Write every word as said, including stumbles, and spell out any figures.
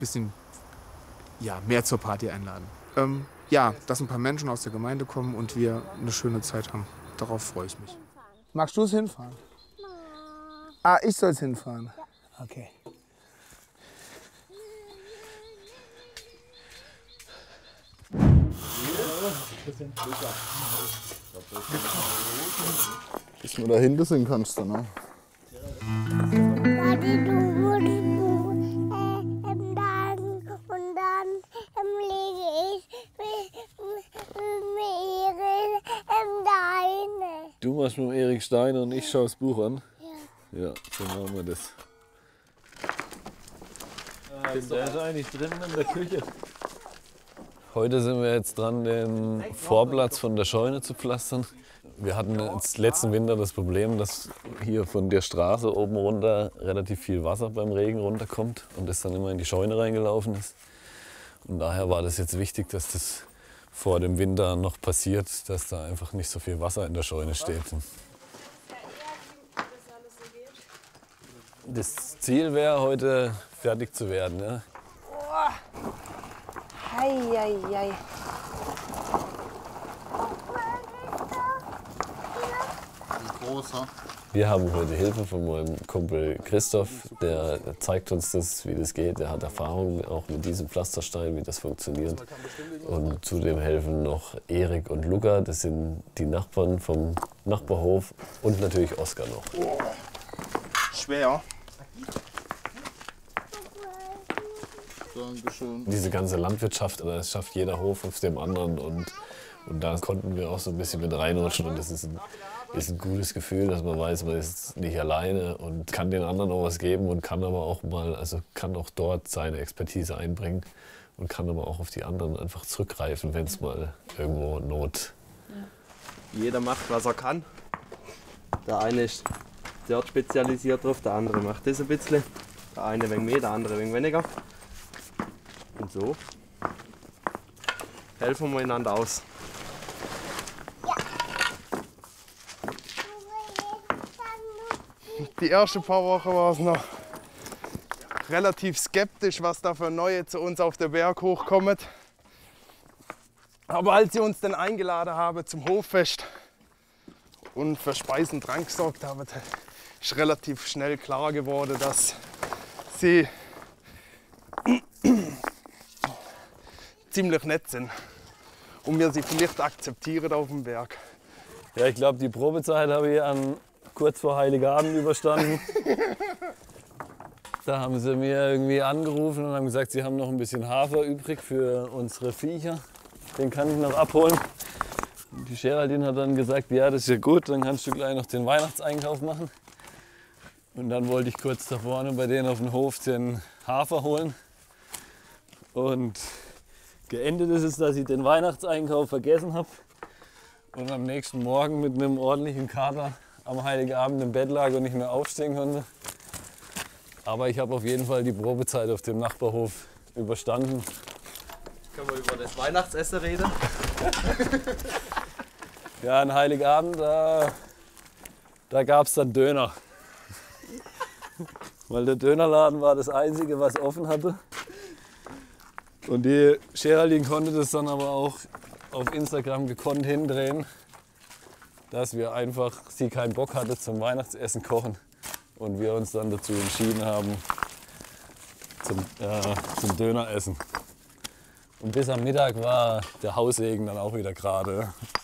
bisschen ja, mehr zur Party einladen. Ähm, ja, dass ein paar Menschen aus der Gemeinde kommen und wir eine schöne Zeit haben. Darauf freue ich mich. Magst du es hinfahren? Ah, ich soll es hinfahren? Okay. Bis wir da hinten sind, kannst du, ne? Daddy, du musst äh, ähm, dann und dann ähm, lege ich mit, mit Erik ähm, deine. Du machst mit Erik Steiner und ich schaue das Buch an? Ja. Ja, so machen wir das. Ah, der ist eigentlich drin in der Küche. Heute sind wir jetzt dran, den Vorplatz von der Scheune zu pflastern. Wir hatten jetzt letzten Winter das Problem, dass hier von der Straße oben runter relativ viel Wasser beim Regen runterkommt und das dann immer in die Scheune reingelaufen ist. Und daher war das jetzt wichtig, dass das vor dem Winter noch passiert, dass da einfach nicht so viel Wasser in der Scheune steht. Das Ziel wäre, heute fertig zu werden. Ja. Hei, hei, hei. Großer. Wir haben heute Hilfe von meinem Kumpel Christoph, der zeigt uns das, wie das geht. Der hat Erfahrung auch mit diesem Pflasterstein, wie das funktioniert. Und zudem helfen noch Erik und Luca, das sind die Nachbarn vom Nachbarhof, und natürlich Oskar noch. Oh. Schwer. Dankeschön. Diese ganze Landwirtschaft, das schafft jeder Hof auf dem anderen, und, und da konnten wir auch so ein bisschen mit reinrutschen, und das ist ein, ist ein gutes Gefühl, dass man weiß, man ist nicht alleine und kann den anderen auch was geben und kann aber auch mal, also kann auch dort seine Expertise einbringen und kann aber auch auf die anderen einfach zurückgreifen, wenn es mal irgendwo Not. Jeder macht, was er kann. Der eine ist dort spezialisiert drauf, der andere macht das ein bisschen. Der eine wegen mehr, der andere wegen weniger. Und so helfen wir einander aus. Die ersten paar Wochen war es noch relativ skeptisch, was da für Neue zu uns auf den Berg hochkommen. Aber als sie uns dann eingeladen haben zum Hoffest und für Speisen und Trank gesorgt haben, ist relativ schnell klar geworden, dass sie ziemlich nett sind und wir sie vielleicht akzeptieren auf dem Berg. Ja, ich glaube, die Probezeit habe ich an kurz vor Heiligabend überstanden. Da haben sie mir irgendwie angerufen und haben gesagt, sie haben noch ein bisschen Hafer übrig für unsere Viecher. Den kann ich noch abholen. Und die Geraldine hat dann gesagt, ja, das ist ja gut, dann kannst du gleich noch den Weihnachtseinkauf machen. Und dann wollte ich kurz da vorne bei denen auf dem Hof den Hafer holen. Und geendet ist es, dass ich den Weihnachtseinkauf vergessen habe und am nächsten Morgen mit einem ordentlichen Kater am Heiligabend im Bett lag und nicht mehr aufstehen konnte. Aber ich habe auf jeden Fall die Probezeit auf dem Nachbarhof überstanden. Können wir über das Weihnachtsessen reden? Ja, an Heiligabend, da, da gab es dann Döner. Weil der Dönerladen war das Einzige, was offen hatte. Und die Geraldine konnte das dann aber auch auf Instagram gekonnt hindrehen, dass wir einfach, sie keinen Bock hatte zum Weihnachtsessen kochen und wir uns dann dazu entschieden haben zum, äh, zum Döneressen. Und bis am Mittag war der Haussegen dann auch wieder gerade.